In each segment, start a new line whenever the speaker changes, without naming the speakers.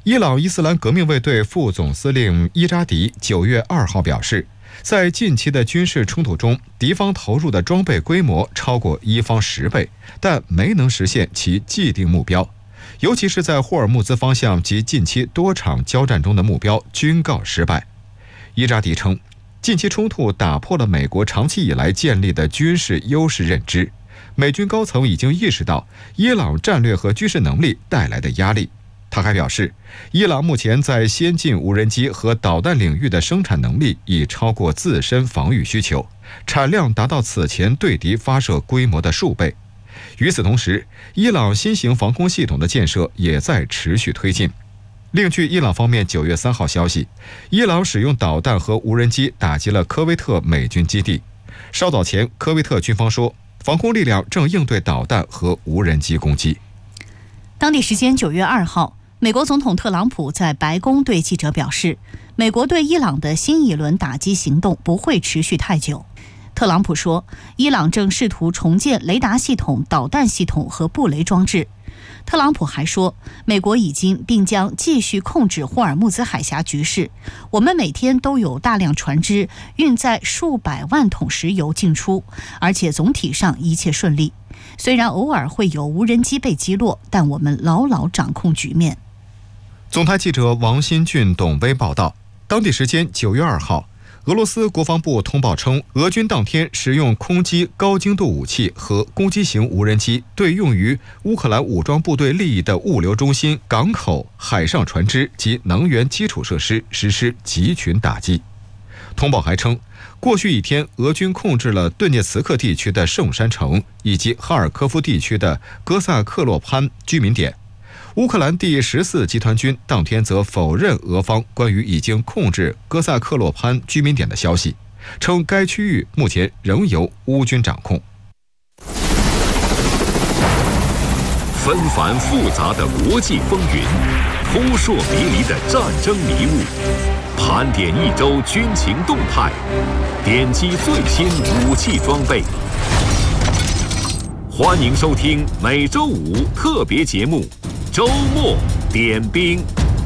伊朗伊斯兰革命卫队副总司令伊扎迪9月2号表示，在近期的军事冲突中，敌方投入的装备规模超过伊方10倍，但没能实现其既定目标，尤其是在霍尔木兹方向及近期多场交战中的目标均告失败。伊扎迪称，近期冲突打破了美国长期以来建立的军事优势认知，美军高层已经意识到伊朗战略和军事能力带来的压力。他还表示，伊朗目前在先进无人机和导弹领域的生产能力已超过自身防御需求，产量达到此前对敌发射规模的数倍。与此同时，伊朗新型防空系统的建设也在持续推进。另据伊朗方面9月3号消息，伊朗使用导弹和无人机打击了科威特美军基地。稍早前，科威特军方说，防空力量正应对导弹和无人机攻击。
当地时间9月2号，美国总统特朗普在白宫对记者表示，美国对伊朗的新一轮打击行动不会持续太久。特朗普说，伊朗正试图重建雷达系统、导弹系统和布雷装置。特朗普还说，美国已经并将继续控制霍尔木兹海峡局势，我们每天都有大量船只运载数百万桶石油进出，而且总体上一切顺利。虽然偶尔会有无人机被击落，但我们牢牢掌控局面。
总台记者王新俊、董威报道，当地时间9月2号，俄罗斯国防部通报称，俄军当天使用空击高精度武器和攻击型无人机对用于乌克兰武装部队利益的物流中心、港口、海上船只及能源基础设施实施集群打击。通报还称，过去一天，俄军控制了顿涅茨克地区的圣山城以及哈尔科夫地区的哥萨克洛潘居民点。乌克兰第14集团军当天则否认俄方关于已经控制哥萨克洛潘居民点的消息，称该区域目前仍由乌军掌控。
纷繁复杂的国际风云，扑朔迷离的战争迷雾，盘点一周军情动态，点击最新武器装备。欢迎收听每周五特别节目周末点兵。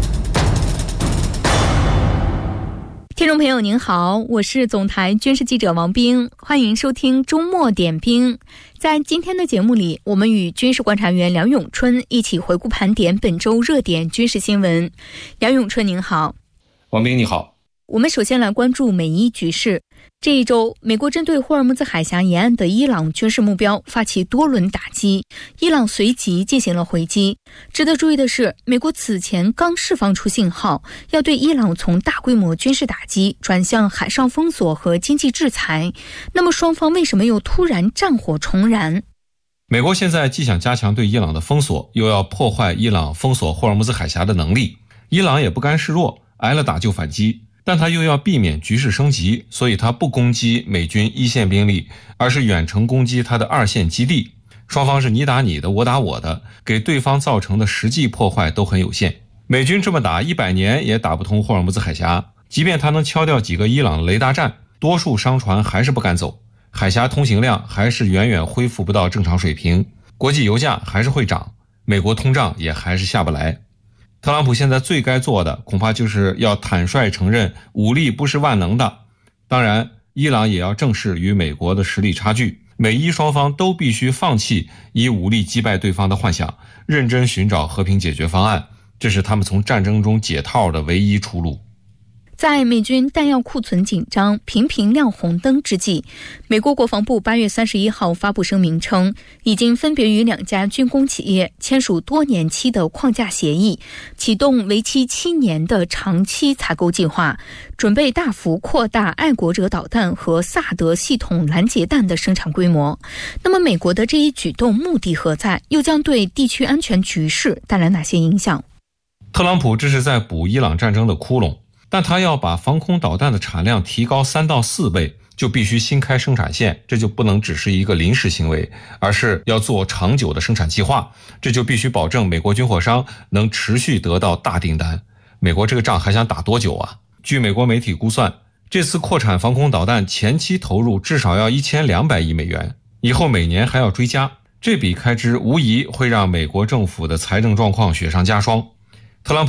听众朋友您好，我是总台军事记者王冰，欢迎收听周末点兵。在今天的节目里，我们与军事观察员梁永春一起回顾盘点本周热点军事新闻。梁永春您好。
王冰你好。
我们首先来关注美伊局势。这一周，美国针对霍尔木兹海峡沿岸的伊朗军事目标发起多轮打击，伊朗随即进行了回击。值得注意的是，美国此前刚释放出信号，要对伊朗从大规模军事打击转向海上封锁和经济制裁。那么双方为什么又突然战火重燃？
美国现在既想加强对伊朗的封锁，又要破坏伊朗封锁霍尔木兹海峡的能力。伊朗也不甘示弱，挨了打就反击。但他又要避免局势升级，所以他不攻击美军一线兵力，而是远程攻击他的二线基地。双方是你打你的，我打我的，给对方造成的实际破坏都很有限。美军这么打100年也打不通霍尔木兹海峡，即便他能敲掉几个伊朗的雷达站，多数商船还是不敢走，海峡通行量还是远远恢复不到正常水平，国际油价还是会涨，美国通胀也还是下不来。特朗普现在最该做的恐怕就是要坦率承认武力不是万能的。当然，伊朗也要正视与美国的实力差距，美伊双方都必须放弃以武力击败对方的幻想，认真寻找和平解决方案，这是他们从战争中解套的唯一出路。
在美军弹药库存紧张、频频亮红灯之际，美国国防部8月31号发布声明称，已经分别与2家军工企业签署多年期的框架协议，启动为期7年的长期采购计划，准备大幅扩大爱国者导弹和萨德系统拦截弹的生产规模。那么美国的这一举动目的何在？又将对地区安全局势带来哪些影响？
特朗普这是在补伊朗战争的窟窿，但他要把防空导弹的产量提高3到4倍，就必须新开生产线，这就不能只是一个临时行为，而是要做长久的生产计划，这就必须保证美国军火商能持续得到大订单。美国这个仗还想打多久啊？据美国媒体估算，这次扩产防空导弹前期投入至少要1200亿美元，以后每年还要追加，这笔开支无疑会让美国政府的财政状况雪上加霜。